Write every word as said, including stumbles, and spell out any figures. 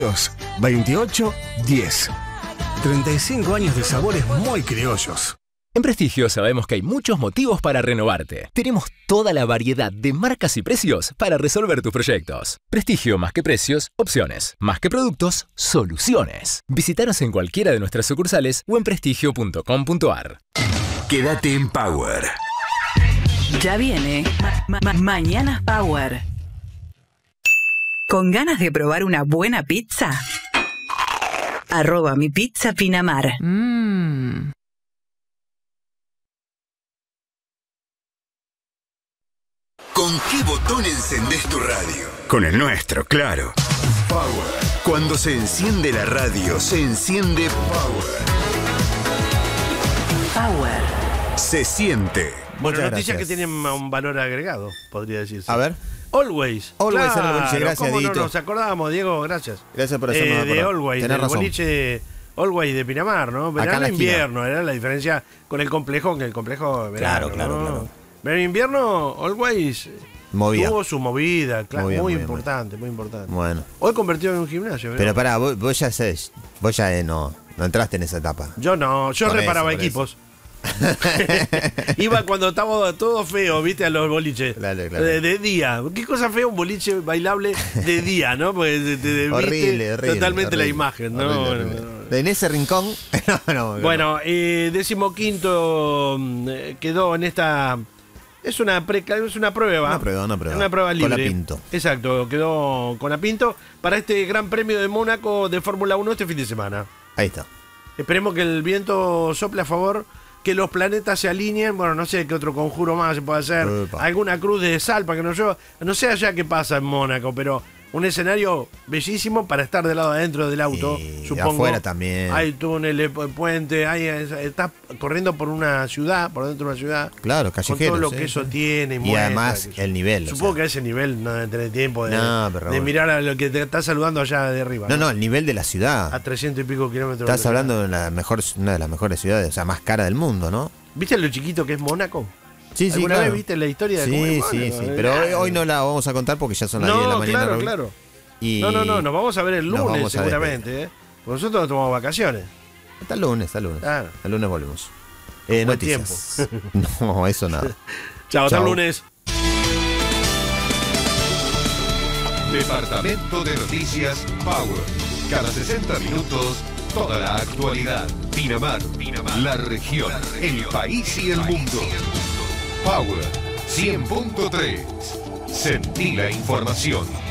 veintiocho diez. treinta y cinco años de sabores muy criollos. En Prestigio sabemos que hay muchos motivos para renovarte. Tenemos toda la variedad de marcas y precios para resolver tus proyectos. Prestigio, más que precios, opciones. Más que productos, soluciones. Visítanos en cualquiera de nuestras sucursales o en prestigio punto com punto ar. Quédate en Power. Ya viene ma ma Mañanas Power. ¿Con ganas de probar una buena pizza? Arroba mi pizza Pinamar. Mmm. ¿Con qué botón encendés tu radio? Con el nuestro, claro. Power. Cuando se enciende la radio, se enciende Power. Power. Se siente. Bueno, Muchas noticias gracias. que tienen un valor agregado, podría decirse. A ver. Always. Always claro, era el boliche, gracias, ¿cómo Dieguito. no nos acordábamos, Diego? Gracias. Gracias por hacernos eh, De acordar. Always, Tenés del razón. boliche Always de Pinamar, ¿no? Acá en Verano la e esquina. invierno, era la diferencia con el complejo, que el complejo de verano, Claro, claro, ¿no? claro. Verano e invierno, Always Movía. tuvo su movida, claro, Movía, muy movía, importante, muy importante. Bueno. Hoy convertido en un gimnasio, ¿no? Pero pará, vos, vos ya sabés, vos ya eh, no, no entraste en esa etapa. Yo no, yo Por reparaba eso, por equipos. Iba cuando estaba todo feo, viste, a los boliches. Claro, claro. De, de día. Qué cosa fea un boliche bailable de día, ¿no? Porque te, te- te Horrible, viste horrible. totalmente la horrible, imagen, ¿no? horrible, Bueno, horrible. bueno. En ese rincón. no, no, no. Bueno, eh, decimoquinto mm, eh, quedó en esta. Es una pre, es una prueba. Una prueba, una prueba. Una prueba libre. Colapinto. Exacto, quedó con Apinto para este Gran Premio de Mónaco de Fórmula uno este fin de semana. Ahí está. Esperemos que el viento sople a favor, que los planetas se alineen. Bueno, no sé qué otro conjuro más se puede hacer. Epa. Alguna cruz de sal para que no llueva. No sé allá qué pasa en Mónaco, pero un escenario bellísimo para estar del lado adentro del auto, Y supongo. afuera también. Hay túneles, pu- puente, hay, estás corriendo por una ciudad, por dentro de una ciudad. Claro, Con callejeros. todo lo sí, que eso sí. tiene. Y muestra, además que yo- el nivel. o Supongo sea. que a ese nivel no deben tener tiempo de, No, pero de Raúl. mirar a lo que te está saludando allá de arriba. No, no, el nivel de la ciudad. A trescientos y pico kilómetros. Estás de velocidad. hablando de la mejor, una de las mejores ciudades, o sea, más cara del mundo, ¿no? ¿Viste lo chiquito que es Mónaco? Sí, sí, ¿Alguna claro. vez viste la historia de cómo Sí, es sí, Mónaco? sí. Pero hoy, hoy no la vamos a contar porque ya son las No, diez de la mañana. claro, Raúl. claro. Y No, no, no, nos vamos a ver el nos lunes vamos a seguramente, ¿eh? Porque nosotros tomamos vacaciones. Hasta el lunes, hasta el lunes. Claro. El lunes volvemos. Eh, Buen noticias. No, eso nada. Chao, hasta el Chao. lunes. Departamento de Noticias Power. Cada sesenta minutos, toda la actualidad. Pinamar, Pinamar, la región, el país y el mundo. Power cien punto tres. Sentí la información.